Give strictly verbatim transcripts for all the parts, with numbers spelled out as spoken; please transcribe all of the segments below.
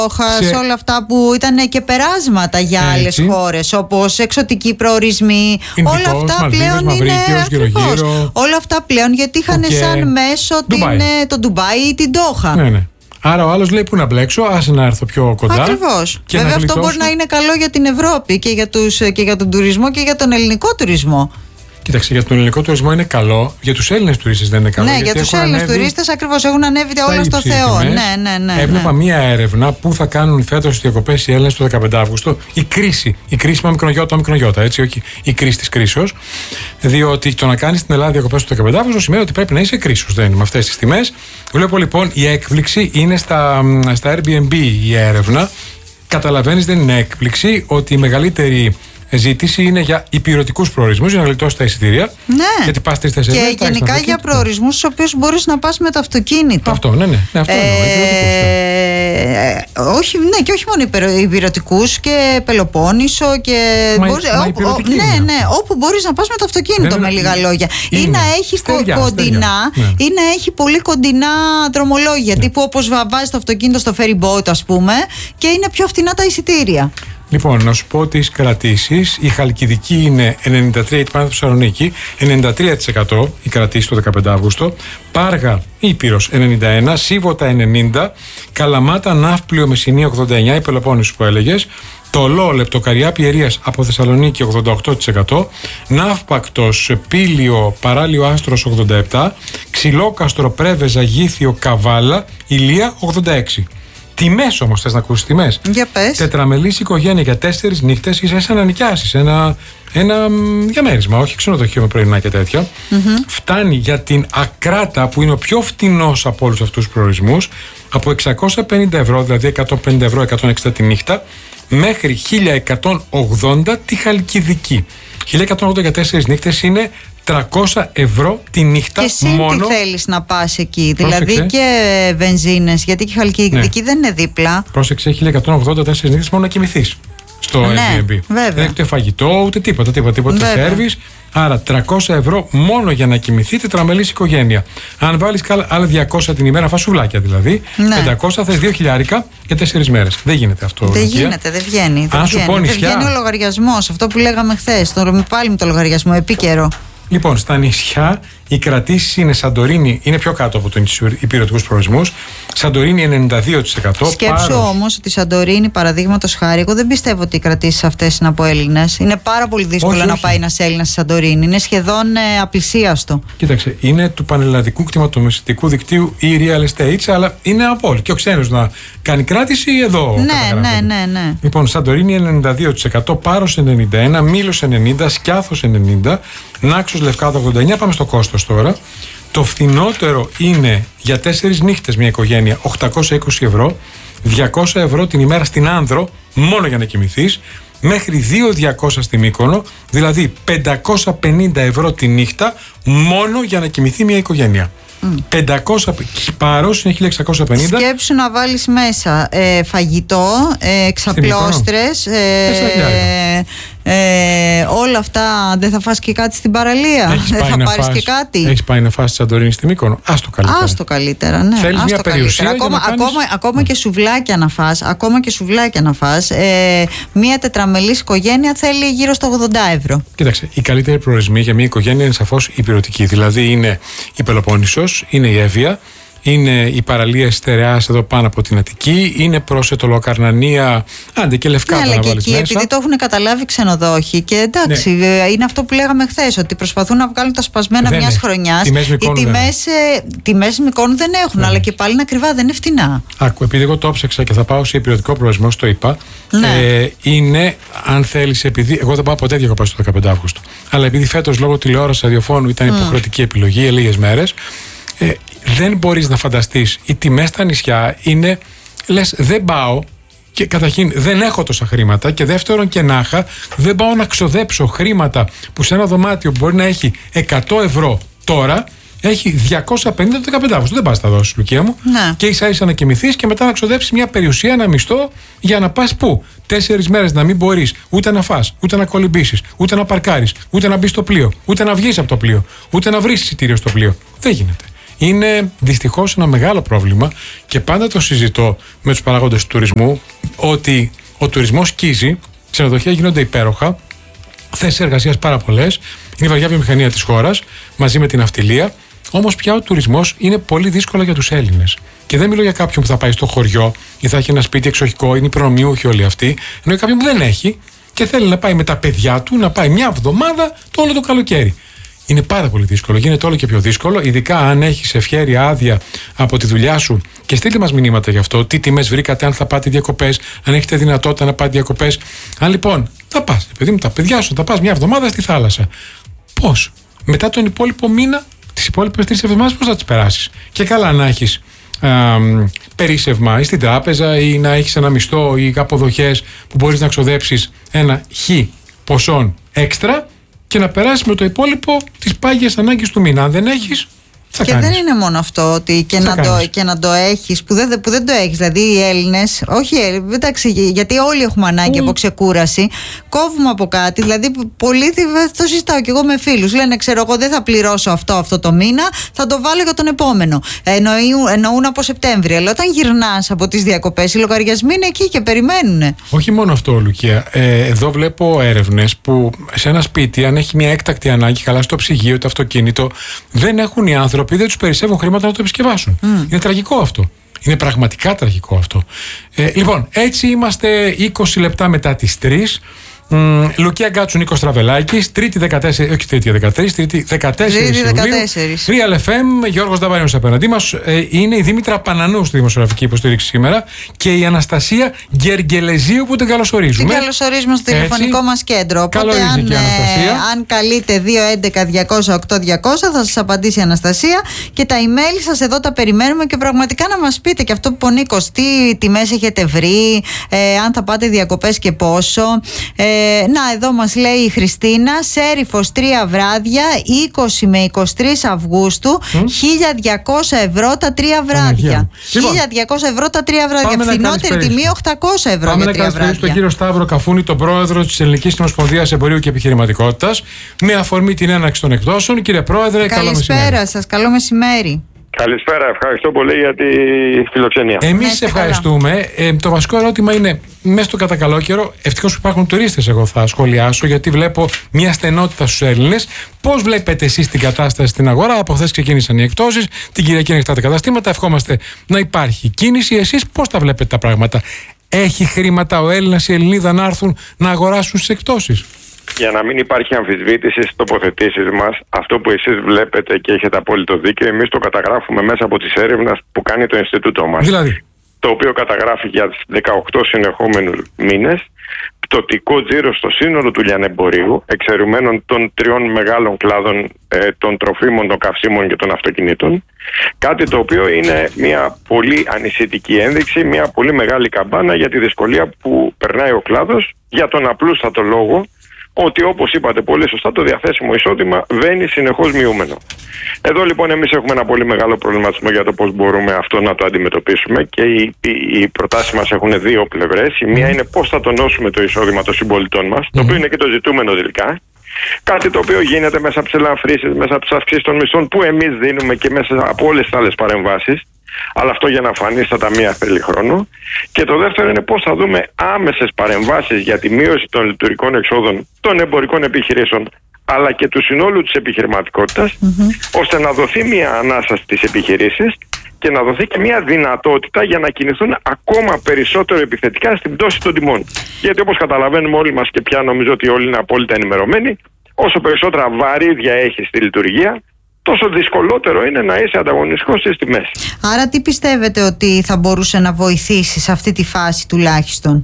σε... σε όλα αυτά που ήταν και περάσματα για άλλες χώρες, όπως εξωτικοί προορισμοί. Ινδικός, όλα αυτά Μαλδίβες, πλέον Μαυρίκιος, είναι γύρω, γύρω. Όλα αυτά πλέον γιατί είχαν και... σαν μέσο Ντουμπάι. την, το Ντουμπάι ή την Ντόχα. Ναι, ναι. Άρα ο άλλος λέει πού να μπλέξω, άσε να έρθω πιο κοντά. Ακριβώς. Βέβαια αυτό μπορεί να είναι καλό για την Ευρώπη και για, τους, και για τον τουρισμό και για τον ελληνικό τουρισμό. Κοίταξε, για τον ελληνικό τουρισμό είναι καλό, για τους Έλληνες τουρίστες δεν είναι καλό. Ναι, για τους Έλληνες τουρίστες ακριβώς έχουν ανέβει όλα στο Θεό. Ναι, ναι, ναι, Έβλεπα ναι. μία έρευνα που θα κάνουν φέτος τις διακοπές οι Έλληνες το δεκαπέντε Αυγούστου. Η κρίση, η κρίση με μικρογιώτα, μικρογιώτα, έτσι, όχι η κρίση της κρίσεως. Διότι το να κάνεις στην Ελλάδα διακοπές το δεκαπέντε Αυγούστου σημαίνει ότι πρέπει να είσαι κρίσος, δεν είναι με αυτές τις τιμές. Βλέπω λοιπόν η έκπληξη είναι στα, στα Airbnb η έρευνα. Καταλαβαίνεις, δεν είναι έκπληξη ότι η μεγαλύτερη ζήτηση είναι για υπηρετικούς προορισμούς, για να γλιτώσει τα εισιτήρια. Ναι. Γιατί πας τρεις-τέσσερις μέρες. Και γενικά για προορισμούς στους οποίους μπορείς να πας με το αυτοκίνητο. Αυτό, ναι, ναι. ναι αυτό ε, εννοώ. όχι, ναι, και όχι μόνο υπηρετικούς και Πελοπόννησο και. Μα, μπορείς, μα όπου, ο, ναι, ναι, όπου μπορείς να πας με το αυτοκίνητο, με λίγα λόγια. Είναι. Ή να έχει στεριά, κοντινά, στεριά, ναι. ή να έχει πολύ κοντινά δρομολόγια. Ναι. Τύπου όπως βάζεις το αυτοκίνητο στο ferry boat, ας πούμε, και είναι πιο φτηνά τα εισιτήρια. Λοιπόν, να σου πω τις κρατήσεις. Η Χαλκιδική είναι ενενήντα τρία, γιατί πάνε από Θεσσαλονίκη, ενενήντα τρία τοις εκατό η κρατήση το δεκαπέντε Αυγούστου. Πάργα, Ήπειρος ενενήντα ένα, Σίβωτα ενενήντα, Καλαμάτα, Ναύπλιο, Μεσσηνία ογδόντα εννιά, η Πελοπόννησος που έλεγες. Τολό, Λεπτοκαριά, Πιερίας από Θεσσαλονίκη ογδόντα οκτώ τοις εκατό, Ναύπακτος, Πήλιο, Παράλιο Άστρος ογδόντα επτά, Ξυλόκαστρο, Πρέβεζα, Γήθιο, Καβάλα, Ηλία ογδόντα έξι. Τιμές όμως, θες να ακούσεις τιμές? Για πες. Τετραμελής οικογένεια για τέσσερις νύχτες είσαι σαν να νοικιάσεις ένα, ένα διαμέρισμα, όχι ξενοδοχείο με πρωινά και τέτοια. Mm-hmm. Φτάνει για την Ακράτα που είναι ο πιο φτηνός από όλους αυτούς τους προορισμούς από εξακόσια πενήντα ευρώ, δηλαδή εκατόν πενήντα ευρώ, εκατόν εξήντα τη νύχτα, μέχρι χίλια εκατόν ογδόντα τη Χαλκιδική. χίλια εκατόν ογδόντα για τέσσερις νύχτες είναι τριακόσια ευρώ τη νύχτα. Και εσύ μόνο. τι θέλεις να πας εκεί? Πρόσεξε. Δηλαδή και βενζίνες, γιατί και η Χαλκιδική ναι. δεν είναι δίπλα. Πρόσεξε, χίλια εκατόν ογδόντα τέσσερις νύχτες μόνο να κοιμηθείς στο ναι, Airbnb. Βέβαια. Δεν έχει ούτε φαγητό, ούτε τίποτα, τίποτα, τίποτα σέρβις. Άρα τριακόσια ευρώ μόνο για να κοιμηθεί τετραμελής οικογένεια. Αν βάλεις άλλα διακόσια την ημέρα, φασουλάκια δηλαδή, ναι. πεντακόσια θες δύο χιλιάρικα για τέσσερις μέρες. Δεν γίνεται αυτό. Δεν Λογία. γίνεται, δεν βγαίνει. Δεν, Αν βγαίνει. Σου πω, δεν βγαίνει ο λογαριασμός, αυτό που λέγαμε χθες. Τώρα πάλι με το λογαριασμό, επίκαιρο. Λοιπόν, στα νησιά οι κρατήσεις είναι Σαντορίνη, είναι πιο κάτω από τους υπηρετικούς προορισμούς. Σαντορίνη ενενήντα δύο τοις εκατό. Σκέψου Πάρος... όμως ότι η Σαντορίνη, παραδείγματος χάρη, εγώ δεν πιστεύω ότι οι κρατήσεις αυτές είναι από Έλληνες. Είναι πάρα πολύ δύσκολο όχι, να όχι. πάει ένας Έλληνας στη Σαντορίνη. Είναι σχεδόν ε, απλησίαστο. Κοίταξε, είναι του πανελλαδικού κτηματομεσητικού δικτύου ή real estate, αλλά είναι από όλοι. Και ο ξένος να κάνει κράτηση εδώ. Ναι, ναι, ναι, ναι. Λοιπόν, Σαντορίνη ενενήντα δύο τοις εκατό, Πάρος ενενήντα ένα, Μήλος ενενήντα, Σκιάθος ενενήντα, Νάξος Λευκάδα ογδόντα εννιά. Πάμε στο κόστος τώρα. Το φθηνότερο είναι για τέσσερις νύχτες μια οικογένεια οκτακόσια είκοσι ευρώ, διακόσια ευρώ την ημέρα στην Άνδρο, μόνο για να κοιμηθείς, μέχρι δύο χιλιάδες διακόσια στη Μύκονο, δηλαδή πεντακόσια πενήντα ευρώ τη νύχτα, μόνο για να κοιμηθεί μια οικογένεια. Mm. πεντακόσια, Πάρος είναι χίλια εξακόσια πενήντα. Σκέψου να βάλεις μέσα ε, φαγητό, ε, ξαπλώστρες, ε, ε, όλα αυτά. Δεν θα φας και κάτι στην παραλία? Έχεις δεν θα πάρεις φας, και κάτι? Έχεις πάει να φας στη Σαντορίνη στη Μύκονο? Άστο καλύτερα. Άστο καλύτερα, ναι. Θέλεις μια περιουσία ακόμα, για να κάνεις... ακόμα, ακόμα και σουβλάκια να φας, ακόμα και σουβλάκια να φας. Ε, μια τετραμελής οικογένεια θέλει γύρω στο ογδόντα ευρώ. Κοίταξε, οι καλύτεροι προορισμοί για μια οικογένεια είναι σαφώς υπηρετικοί. Δηλαδή είναι η Πελοπόννησος, είναι η Εύβοια, είναι η παραλία Στερεάς εδώ πάνω από την Αττική, είναι προς Ετωλοκαρνανία, άντε και Λευκάδα. Ναι, αλλά να και βάλεις εκεί, μέσα. επειδή το έχουν καταλάβει ξενοδόχοι και εντάξει, ναι. είναι αυτό που λέγαμε χθες, ότι προσπαθούν να βγάλουν τα σπασμένα δεν μιας έχει. χρονιάς. Τιμές Μυκόνου Οι τιμές, ε, τιμές Μυκόνου δεν έχουν, ναι. αλλά και πάλι είναι ακριβά, δεν είναι φτηνά. Άκου, επειδή εγώ το έψαξα και θα πάω σε υπηρετικό προορισμό, το είπα, ναι. ε, είναι, αν θέλεις, επειδή. Εγώ δεν πάω ποτέ διακοπές το δεκαπέντε Αυγούστου. Αλλά επειδή φέτος λόγω τηλεόρασης ραδιοφώνου ήταν mm. υποχρεωτική επιλογή για λίγες μέρες. Ε, δεν μπορείς να φανταστείς, οι τιμές στα νησιά είναι, λες, δεν πάω και καταρχήν δεν έχω τόσα χρήματα και δεύτερον και να είχα, δεν πάω να ξοδέψω χρήματα που σε ένα δωμάτιο μπορεί να έχει εκατό ευρώ τώρα, έχει διακόσια πενήντα το δεκαπέντε Αυγούστου. Δεν πας να τα δώσεις, Λουκία μου. Ναι. Και ίσα ίσα να κοιμηθείς και μετά να ξοδέψεις μια περιουσία, ένα μισθό για να πας πού? Τέσσερις μέρες να μην μπορείς ούτε να φας, ούτε να κολυμπήσεις, ούτε να παρκάρεις, ούτε να μπεις στο πλοίο, ούτε να βγεις από το πλοίο, ούτε να βρεις εισιτήριο στο πλοίο. Δεν γίνεται. είναι δυστυχώς ένα μεγάλο πρόβλημα και πάντα το συζητώ με τους παράγοντες του τουρισμού ότι ο τουρισμός σκίζει, ξενοδοχεία γίνονται υπέροχα, θέσεις εργασίας πάρα πολλές, είναι η βαριά βιομηχανία της χώρας μαζί με την ναυτιλία. Όμως πια ο τουρισμός είναι πολύ δύσκολο για τους Έλληνες. Και δεν μιλώ για κάποιον που θα πάει στο χωριό ή θα έχει ένα σπίτι εξοχικό, είναι προνομιούχοι όλοι αυτοί, ενώ για κάποιον που δεν έχει και θέλει να πάει με τα παιδιά του, να πάει μια εβδομάδα το όλο το καλοκαίρι. Είναι πάρα πολύ δύσκολο, γίνεται όλο και πιο δύσκολο, ειδικά αν έχεις ευχέρεια άδεια από τη δουλειά σου. Και στείλτε μας μηνύματα γι' αυτό. Τι τιμές βρήκατε, αν θα πάτε διακοπές, αν έχετε δυνατότητα να πάτε διακοπές. Αν λοιπόν θα πας, παιδί μου, τα παιδιά σου, θα πας μια εβδομάδα στη θάλασσα. Πώς, μετά τον υπόλοιπο μήνα, τις υπόλοιπες τρεις εβδομάδες, πώς θα τις περάσεις? Και καλά να έχεις α, περίσσευμα ή στην τράπεζα ή να έχεις ένα μισθό ή αποδοχές που μπορείς να ξοδέψεις ένα χ ποσόν έξτρα και να περάσεις με το υπόλοιπο τις πάγιες ανάγκες του μήνα. Αν δεν έχεις, θα και κάνεις. δεν είναι μόνο αυτό ότι και, να το, και να το έχεις που δεν, που δεν το έχεις. Δηλαδή οι Έλληνες, όχι εντάξει, γιατί όλοι έχουμε ανάγκη mm. από ξεκούραση, κόβουμε από κάτι. Δηλαδή πολλοί, το συζητάω και εγώ με φίλους, λένε ξέρω εγώ δεν θα πληρώσω αυτό αυτό το μήνα, θα το βάλω για τον επόμενο. Εννοούν, εννοούν από Σεπτέμβρη. Αλλά όταν γυρνάς από τις διακοπές, οι λογαριασμοί είναι εκεί και περιμένουν. Όχι μόνο αυτό, Λουκία. Ε, εδώ βλέπω έρευνες που σε ένα σπίτι, αν έχει μια έκτακτη ανάγκη, καλά στο ψυγείο, το αυτοκίνητο, δεν έχουν οι άνθρωποι. Δεν τους περισσεύουν χρήματα να το επισκευάσουν. Mm. Είναι τραγικό αυτό. Είναι πραγματικά τραγικό αυτό. Ε, λοιπόν, έτσι είμαστε είκοσι λεπτά μετά τις τρεις. Mm, Λουκία Γκάτσου, Νίκος Τραβελάκης, Τρίτη δεκατέσσερα, όχι Τρίτη δεκατρία, Τρίτη δεκατέσσερα Ιουλίου. Real εφ εμ, Γιώργος Νταβαρίνος απέναντί μας. Ε, είναι η Δήμητρα Πανανού στη δημοσιογραφική υποστήριξη σήμερα και η Αναστασία Γεργελεζίου που την καλωσορίζουμε. Την καλωσορίζουμε στο τηλεφωνικό μας κέντρο. Οπότε, αν, και η Αναστασία. Ε, αν καλείτε δύο έντεκα διακόσια οκτώ διακόσια θα σας απαντήσει η Αναστασία και τα email σας εδώ τα περιμένουμε και πραγματικά να μας πείτε και αυτό που είπε ο Νίκος, τι τιμές έχετε βρει, ε, αν θα πάτε διακοπές και πόσο. Ε, να, εδώ μας λέει η Χριστίνα, Σέριφος τρία βράδια, είκοσι με είκοσι τρεις Αυγούστου, mm. χίλια διακόσια ευρώ τα τρία βράδια. χίλια διακόσια ευρώ τα τρία βράδια. Φθηνότερη τιμή οκτακόσια ευρώ πάμε για τρία βράδια. Πάμε να καλησπέρισουμε τον κύριο Σταύρο Καφούνη, τον πρόεδρο της Ελληνικής Ομοσπονδίας Εμπορίου και Επιχειρηματικότητας, με αφορμή την έναρξη των εκδόσεων. Κύριε Πρόεδρε, καλό μεσημέρι. Καλησπέρα σας, καλό μεσημέρι. Καλησπέρα, ευχαριστώ πολύ για τη φιλοξενία. Εμείς ευχαριστούμε. Ε, το βασικό ερώτημα είναι, μέσα στο κατά καλό καιρό, ευτυχώς που υπάρχουν τουρίστες, εγώ θα σχολιάσω, γιατί βλέπω μια στενότητα στους Έλληνες. Πώς βλέπετε εσείς την κατάσταση στην αγορά? Από χθες ξεκίνησαν οι εκπτώσεις, την Κυριακή ανοιχτά τα καταστήματα. Ευχόμαστε να υπάρχει κίνηση. Εσείς πώς τα βλέπετε τα πράγματα? Έχει χρήματα ο Έλληνας, η Ελληνίδα να έρθουν να αγοράσουν στις εκπτώσεις? Για να μην υπάρχει αμφισβήτηση στις τοποθετήσεις μας, αυτό που εσείς βλέπετε και έχετε απόλυτο δίκιο, εμείς το καταγράφουμε μέσα από τις έρευνες που κάνει το Ινστιτούτο μας. Δηλαδή, το οποίο καταγράφει για δεκαοκτώ συνεχόμενους μήνες πτωτικό τζίρο στο σύνολο του λιανεμπορίου, εξαιρουμένων των τριών μεγάλων κλάδων ε, των τροφίμων, των καυσίμων και των αυτοκινήτων. Κάτι το οποίο είναι μια πολύ ανησυχητική ένδειξη, μια πολύ μεγάλη καμπάνα για τη δυσκολία που περνάει ο κλάδος, για τον απλούστατο λόγο ότι, όπως είπατε πολύ σωστά, το διαθέσιμο εισόδημα βαίνει συνεχώς μειούμενο. Εδώ λοιπόν εμείς έχουμε ένα πολύ μεγάλο προβληματισμό για το πώς μπορούμε αυτό να το αντιμετωπίσουμε και οι, οι, οι προτάσεις μας έχουν δύο πλευρές. Η μία είναι πώς θα τονώσουμε το εισόδημα των συμπολιτών μας, το οποίο είναι και το ζητούμενο τελικά. Κάτι το οποίο γίνεται μέσα από τις ελαφρύσεις, μέσα από τις αυξήσεις των μισθών που εμείς δίνουμε και μέσα από όλες τις άλλες παρεμβάσεις. Αλλά αυτό για να φανεί στα ταμεία θέλει χρόνο. Και το δεύτερο είναι πώς θα δούμε άμεσες παρεμβάσεις για τη μείωση των λειτουργικών εξόδων των εμπορικών επιχειρήσεων, αλλά και του συνόλου της επιχειρηματικότητας, mm-hmm. ώστε να δοθεί μια ανάσα στις επιχειρήσεις και να δοθεί και μια δυνατότητα για να κινηθούν ακόμα περισσότερο επιθετικά στην πτώση των τιμών. Γιατί όπως καταλαβαίνουμε όλοι μας και πια νομίζω ότι όλοι είναι απόλυτα ενημερωμένοι, όσο περισσότερα βαρύδια έχει στη λειτουργία, τόσο δυσκολότερο είναι να είσαι ανταγωνιστικός στις τιμές. Άρα τι πιστεύετε ότι θα μπορούσε να βοηθήσει σε αυτή τη φάση τουλάχιστον?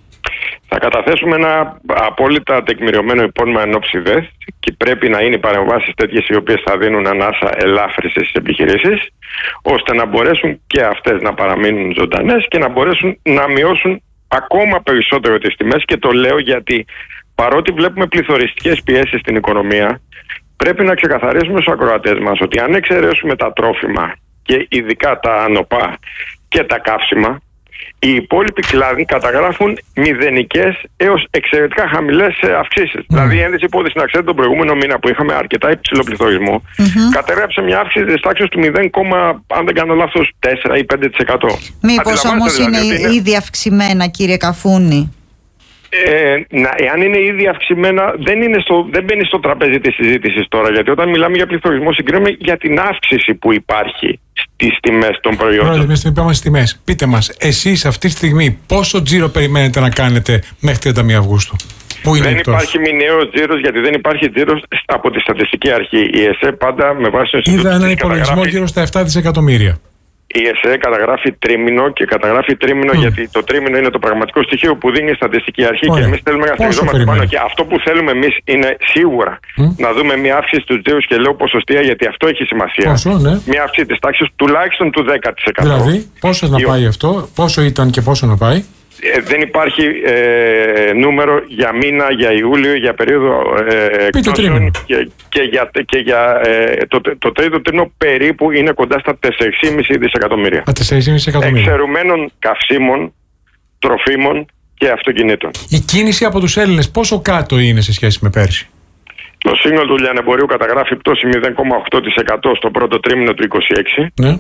Θα καταθέσουμε ένα απόλυτα τεκμηριωμένο υπόμνημα εν ώψη ΔΕΘ και πρέπει να είναι οι παρεμβάσεις τέτοιες οι οποίες θα δίνουν ανάσα ελάφρυνση στις επιχειρήσεις, ώστε να μπορέσουν και αυτές να παραμείνουν ζωντανές και να μπορέσουν να μειώσουν ακόμα περισσότερο τις τιμές. Και το λέω γιατί παρότι βλέπουμε πληθωριστικές πιέσεις στην οικονομία, πρέπει να ξεκαθαρίσουμε στους ακροατές μας ότι αν εξαιρέσουμε τα τρόφιμα και ειδικά τα ανοπά και τα καύσιμα, Οι υπόλοιποι κλάδοι καταγράφουν μηδενικές έως εξαιρετικά χαμηλές αυξήσεις. Mm. Δηλαδή η ένδυση υπόδειξη, να ξέρετε, τον προηγούμενο μήνα που είχαμε αρκετά υψηλό πληθωρισμό, mm-hmm. κατέγραψε μια αύξηση της τάξης του μηδέν, αν δεν κάνω λάθος, τέσσερα ή πέντε τοις εκατό. Μήπως όμως δηλαδή είναι, είναι ήδη αυξημένα, κύριε Καφούνη? Ε, να, εάν είναι ήδη αυξημένα, δεν, είναι στο, δεν μπαίνει στο τραπέζι της συζήτησης τώρα. Γιατί όταν μιλάμε για πληθωρισμό, συγκρίνουμε για την αύξηση που υπάρχει στις τιμές των προϊόντων. Πρόεδρε, εμείς πάμε στις τιμές. Πείτε μας, εσείς αυτή τη στιγμή πόσο τζίρο περιμένετε να κάνετε μέχρι τριάντα μία Αυγούστου? Πού είναι δεν εκτός? υπάρχει μηνιαίος τζίρος, γιατί δεν υπάρχει τζίρος από τη στατιστική αρχή. Η ΕΣΕ πάντα με βάση το Ινστιτούτο. Είδα ένα υπολογισμό καταγράφει... γύρω στα επτά δισεκατομμύρια. Η ΕΣΕ καταγράφει τρίμηνο και καταγράφει τρίμηνο mm. γιατί το τρίμηνο είναι το πραγματικό στοιχείο που δίνει η στατιστική αρχή. Ωραία. Και εμείς θέλουμε να στηριζόμαστε πάνω. Και αυτό που θέλουμε εμείς είναι σίγουρα mm. να δούμε μια αύξηση του τζίρους, και λέω ποσοστία γιατί αυτό έχει σημασία. Πόσο, ναι. Μια αύξηση της τάξης τουλάχιστον του δέκα τοις εκατό. Δηλαδή, πόσο να πάει αυτό, πόσο ήταν και πόσο να πάει? Ε, δεν υπάρχει ε, νούμερο για μήνα, για Ιούλιο, για περίοδο ε, εκτόσεων και, και για, και για ε, το, το τρίτο τρίμηνο περίπου είναι κοντά στα τέσσερα κόμμα πέντε δισεκατομμύρια. Α, τέσσερα κόμμα πέντε δισεκατομμύρια. Εξαιρουμένων καυσίμων, τροφίμων και αυτοκινήτων. Η κίνηση από τους Έλληνες πόσο κάτω είναι σε σχέση με πέρσι? Το σύνολο του λιανεμπορίου καταγράφει πτώση μηδέν κόμμα οκτώ τοις εκατό στο πρώτο τρίμηνο του είκοσι έξι. Ναι.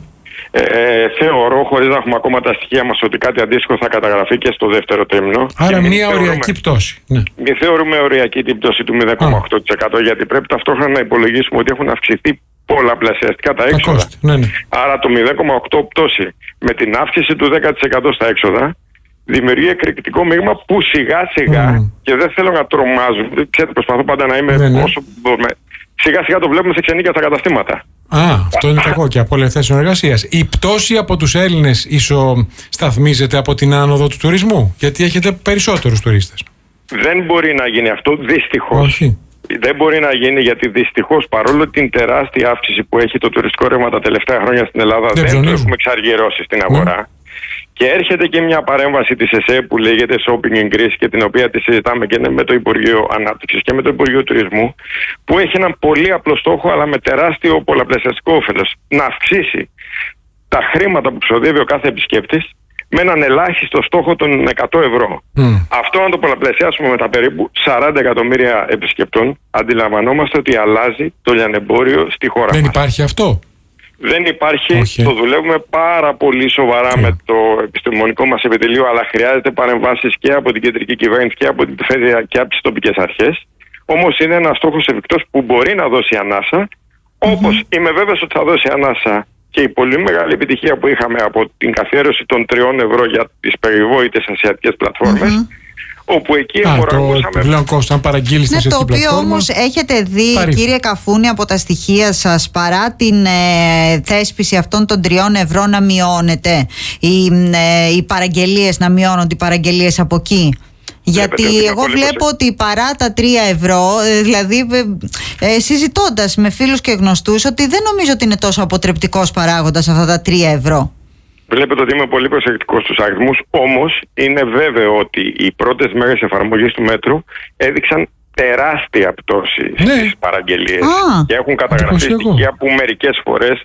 Ε, θεωρώ, χωρίς να έχουμε ακόμα τα στοιχεία μας, ότι κάτι αντίστοιχο θα καταγραφεί και στο δεύτερο τρίμηνο. Άρα μια οριακή πτώση. Ναι. Μην θεωρούμε οριακή την πτώση του μηδέν κόμμα οκτώ τοις εκατό, γιατί πρέπει ταυτόχρονα να υπολογίσουμε ότι έχουν αυξηθεί πολλαπλασιαστικά τα έξοδα. Τα ναι, ναι. Άρα το μηδέν κόμμα οκτώ πτώση με την αύξηση του δέκα τοις εκατό στα έξοδα δημιουργεί εκρηκτικό μείγμα που σιγά σιγά, mm. και δεν θέλω να τρομάζω, ξέρετε, προσπαθώ πάντα να είμαι ναι, ναι. όσο μπορούμε, σιγά σιγά το βλέπουμε σε ξενίκια στα καταστήματα. Α, αυτό είναι κακό και από ελευθερία εργασίας. Η πτώση από τους Έλληνες ισοσταθμίζεται από την άνοδο του τουρισμού, γιατί έχετε περισσότερους τουρίστες. Δεν μπορεί να γίνει αυτό, δυστυχώς. Όχι. Δεν μπορεί να γίνει, γιατί δυστυχώς, παρόλο την τεράστια αύξηση που έχει το τουριστικό ρεύμα τα τελευταία χρόνια στην Ελλάδα, δεν, δεν το έχουμε εξαργυρώσει στην αγορά. Mm. Και έρχεται και μια παρέμβαση της ΕΣΕ που λέγεται Shopping Increase, και την οποία τη συζητάμε και με το Υπουργείο Ανάπτυξης και με το Υπουργείο Τουρισμού, που έχει έναν πολύ απλό στόχο, αλλά με τεράστιο πολλαπλασιαστικό όφελος. Να αυξήσει τα χρήματα που ξοδεύει ο κάθε επισκέπτης με έναν ελάχιστο στόχο των εκατό ευρώ. Mm. Αυτό, αν το πολλαπλασιάσουμε με τα περίπου σαράντα εκατομμύρια επισκεπτών, αντιλαμβανόμαστε ότι αλλάζει το λιανεμπόριο στη χώρα Δεν μας. Δεν υπάρχει αυτό. Δεν υπάρχει, Όχι. Το δουλεύουμε πάρα πολύ σοβαρά yeah. με το επιστημονικό μας επιτελείο, αλλά χρειάζεται παρεμβάσεις και από την κεντρική κυβέρνηση και από την περιφέρεια και από τις τοπικές αρχές. Όμως είναι ένας στόχος εφικτός που μπορεί να δώσει ανάσα, mm-hmm. όπως είμαι βέβαιος ότι θα δώσει ανάσα και η πολύ μεγάλη επιτυχία που είχαμε από την καθιέρωση των τριών ευρώ για τις περιβόητες ασιατικές πλατφόρμες. Mm-hmm. Όπου εκεί εμπορευούσαμε. Το Κώστα, αν παραγγείλεις ναι, την το οποίο όμως έχετε δει, Παρή. κύριε Καφούνη, από τα στοιχεία σας, παρά την ε, θέσπιση αυτών των τριών ευρώ, να μειώνεται οι, ε, οι παραγγελίες, να μειώνονται οι παραγγελίες από εκεί? Γιατί Βλέπετε, εγώ βλέπω ότι παρά τα τρία ευρώ, δηλαδή ε, συζητώντας με φίλους και γνωστούς, ότι δεν νομίζω ότι είναι τόσο αποτρεπτικός παράγοντας αυτά τα τρία ευρώ. Βλέπετε ότι είμαι πολύ προσεκτικός στους αριθμούς, όμως είναι βέβαιο ότι οι πρώτες μέρες εφαρμογής του μέτρου έδειξαν τεράστια πτώση ναι. στις παραγγελίες ah, και έχουν καταγραφεί στοιχεία που μερικές φορές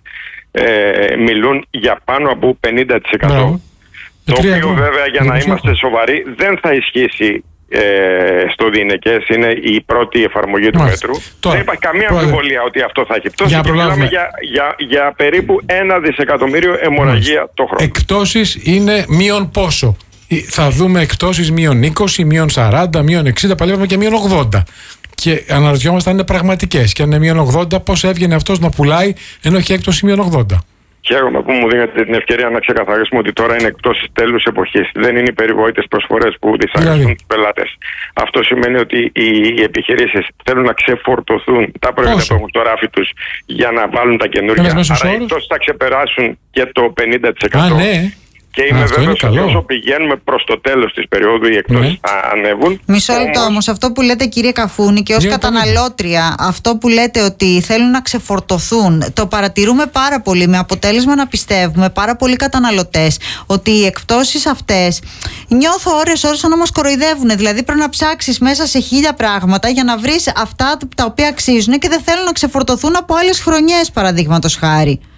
ε, μιλούν για πάνω από πενήντα τοις εκατό. Ναι. Το οποίο εγώ. βέβαια, για να είμαστε σοβαροί, δεν θα ισχύσει ε, στο διηνεκές, είναι η πρώτη εφαρμογή του Μάλιστα. μέτρου. Τώρα, δεν υπάρχει καμία αμφιβολία ότι αυτό θα έχει πτώση. Και μιλάμε για, για, για περίπου ένα δισεκατομμύριο αιμορραγία το χρόνο. Εκτόσεις είναι μείον πόσο? Θα δούμε εκτόσεις μείον είκοσι, μείον σαράντα, μείον εξήντα, παλεύουμε και μείον ογδόντα. Και αναρωτιόμαστε αν είναι πραγματικές. Και αν είναι μείον ογδόντα, πώς έβγαινε αυτός να πουλάει ενώ έχει έκπτωση μείον ογδόντα. Χαίρομαι που μου δίνετε την ευκαιρία να ξεκαθαρίσουμε ότι τώρα είναι εκτός τέλους εποχής. Δεν είναι οι περιβόητες προσφορές που δυσαρεστούν τους πελάτες. Αυτό σημαίνει ότι οι επιχειρήσεις θέλουν να ξεφορτωθούν τα προϊόντα που έχουν στο ράφι τους για να βάλουν τα καινούργια. Άρα οι εκτός θα ξεπεράσουν και το πενήντα τοις εκατό. Α, ναι. Και είμαι βέβαιος ότι όσο πηγαίνουμε προς το τέλος της περίοδου, οι εκτόσεις ναι. θα ανέβουν. Μισό λεπτό όμως, όμως αυτό που λέτε, κύριε Καφούνη, και ως καταναλώτρια, αυτό που λέτε ότι θέλουν να ξεφορτωθούν, το παρατηρούμε πάρα πολύ, με αποτέλεσμα να πιστεύουμε πάρα πολλοί καταναλωτές ότι οι εκπτώσεις αυτές, νιώθω ώρες ώρες να μας κοροϊδεύουν. Δηλαδή πρέπει να ψάξεις μέσα σε χίλια πράγματα για να βρεις αυτά τα οποία αξίζουν και δεν θέλουν να ξεφορτωθούν από άλλες χρονιές, παραδείγματος χάρη.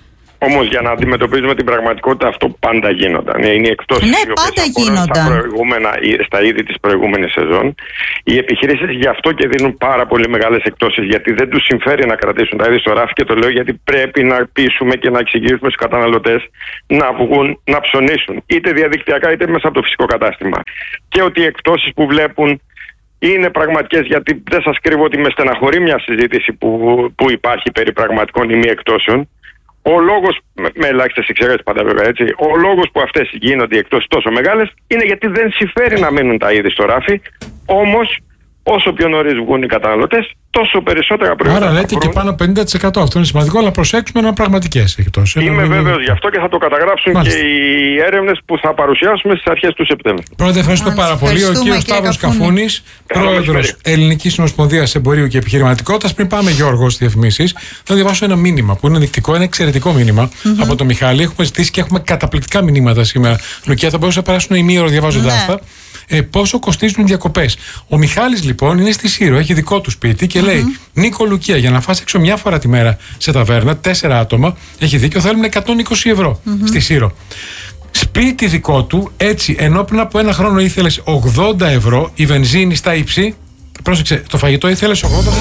Όμως για να αντιμετωπίζουμε την πραγματικότητα αυτό πάντα γίνονταν. Είναι οι εκπτώσεις ναι, οι οποίες πάντα αφορούν γίνονταν. Στα, προηγούμενα, στα είδη της προηγούμενης σεζόν. Οι επιχειρήσεις γι' αυτό και δίνουν πάρα πολύ μεγάλες εκπτώσεις, γιατί δεν τους συμφέρει να κρατήσουν τα είδη στο ράφι, και το λέω γιατί πρέπει να πείσουμε και να εξηγήσουμε στους καταναλωτές να βγουν να ψωνίσουν, είτε διαδικτυακά είτε μέσα από το φυσικό κατάστημα. Και ότι οι εκπτώσεις που βλέπουν είναι πραγματικές, γιατί δεν σας κρύβω ότι με στεναχωρεί μια συζήτηση που, που υπάρχει περί πραγματικών ή μη εκπτώσεων. Ο λόγος, με ελάχιστες εξαιρέσεις πάντα βέβαια έτσι, ο λόγος που αυτές γίνονται οι εκπτώσεις τόσο μεγάλες είναι γιατί δεν συμφέρει να μείνουν τα είδη στο ράφι. Όμως, όσο πιο νωρίς βγουν οι καταναλωτές, τόσο περισσότερα προϊόντα. Άρα λέτε και πάνω από πενήντα τοις εκατό. Αυτό είναι σημαντικό, αλλά προσέξουμε να είναι πραγματικές εκπτώσεις. Είμαι βέβαιος γι' αυτό και θα το καταγράψουν. Μάλιστα. Και οι έρευνες που θα παρουσιάσουμε στις αρχές του Σεπτέμβρη. Πρώτα, ευχαριστώ πάρα πολύ. Ο κύριος Σταύρος Καφούνης, πρόεδρος Ελληνικής Ομοσπονδίας Εμπορίου και Επιχειρηματικότητας. Πριν πάμε, Γιώργο, στις διαφημίσεις, θα διαβάσω ένα μήνυμα που είναι δεικτικό, ένα εξαιρετικό μήνυμα mm-hmm. από τον Μιχάλη. Έχουμε ζητήσει και έχουμε καταπληκτικά μηνύματα σήμερα. Λουκία, θα μπορούσα να περάσουν ημίωρο διαβάζοντάς ναι. τα. Ε, πόσο κοστίζουν οι διακοπές. Ο Μιχάλης λοιπόν είναι στη Σύρο, έχει δικό του σπίτι και mm-hmm. λέει: Νίκο, Λουκία, για να φας έξω μια φορά τη μέρα σε ταβέρνα, τέσσερα άτομα, έχει δίκιο, θέλουμε εκατόν είκοσι ευρώ mm-hmm. στη Σύρο. Σπίτι δικό του, έτσι, ενώ πριν από ένα χρόνο ήθελες ογδόντα ευρώ, η βενζίνη στα ύψη, πρόσεξε, το φαγητό ήθελες ογδόντα ευρώ.